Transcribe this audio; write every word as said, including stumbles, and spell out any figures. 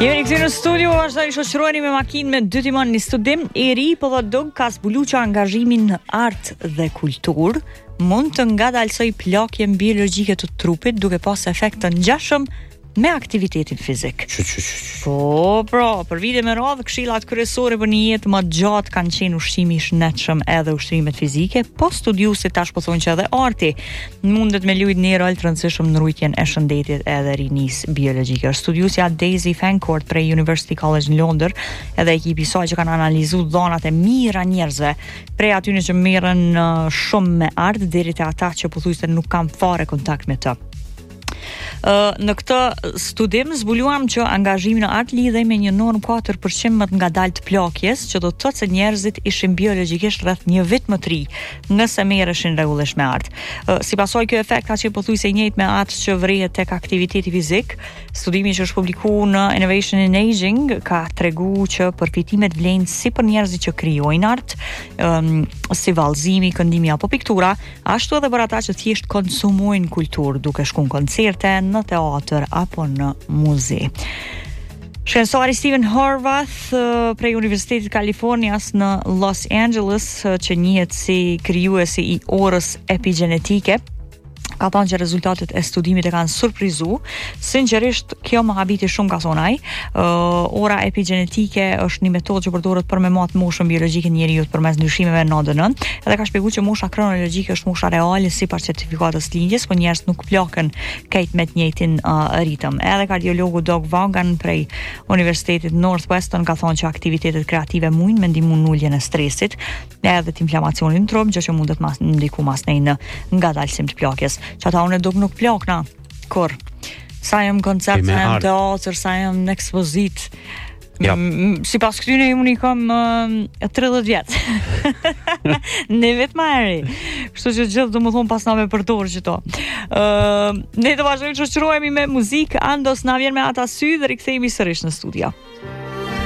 Jemi këtu në studio, vazhdoni shoqërojeni me makinë me dy timon një studim i ri, po dog ka zbulu që angazhimin në art dhe kulturë mund të ngadalsoj plakjen biologjike të trupit duke pas efekt të ngjashëm me aktivitetin fizik. Po, pra, për vite me radhë, këshillat kryesore për një jetë më gjatë kanë qenë ushqimi i shëndetshëm edhe ushtrimet fizike, po studiuesit tash po thonë që edhe arti mundet me lujt një rol të rëndësishëm në rujtjen e shëndetit edhe rinisë biologjike. Studiusja Daisy Fancourt prej University College në Londër edhe ekipi i saj që kanë analizuar dhënat e mira njerëzve, prej atyre që merren uh, shumë me art deri te ata që pothuajse nuk kanë fare kontakt me të. Uh, në këtë studim zbuluam që angazhimi në art lidhej me një normë katër përqind më të ngadaltë të plakjes, që do të thotë se njerëzit ishin biologjikisht rreth një vit më të ri nëse merreshin rregullisht me art. Uh, si pasojë ky efekt ka qenë pothuajse i njëjtë me atë që vrihet tek aktiviteti fizik. Studimi që është publikuar në Innovation in Aging ka treguar që përfitimet vlen si për njerëzit që krijojnë art, um, si vallëzimi, këndimi apo piktura, ashtu edhe për ata që thjesht konsumojnë kulturë duke shkuar në koncerte, në teatr apo në muze. Shkencëtari Stephen Horvath prej Universitetit Kalifornias në Los Angeles, që njihet si krijuesi i orës epigenetike, ka thënë që rezultatet e studimit e kanë surprizu. Sinqerisht, kjo më habiti shumë, ka thonë ai. Uh, ora epigenetike është një metodë që përdoret për me matë moshën biologjike e njeriut përmes ndryshimeve në A D N, edhe ka shpjeguar që mosha kronologjike është mosha reale sipas certifikatës lindjes, por njerëzit nuk plakën krejt me të njëjtin uh, ritëm. Edhe kardiologu Doug Vaughan prej Universitetit Northwestern ka thënë që aktivitetet kreative mujnë me ndihmu në uljen e stresit edhe të inflamacionit në trup, gjë që mund të mas ndiku mas nej në ngadalësim të plakjes. Që ata unë duk nuk plakna kur sa jem koncert, sa jem teatr, sa jem në ekspozit. Ja. Si pas këtyne unë i kam uh, tridhjetë vjetë. Në vetë ma eri. Kështu që gjithë do më thonë pas nave përdorë që to. Uh, ne të vazhdojmë shoqërohemi me muzikë, Andos na vjen me ata sy dhe rikthehemi sërish në studio.